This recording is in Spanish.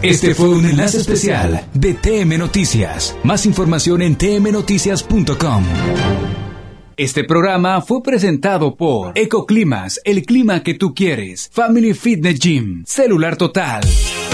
Este fue un enlace especial de TM Noticias. Más información en tmnoticias.com. Este programa fue presentado por Ecoclimas, el clima que tú quieres. Family Fitness Gym, Celular Total.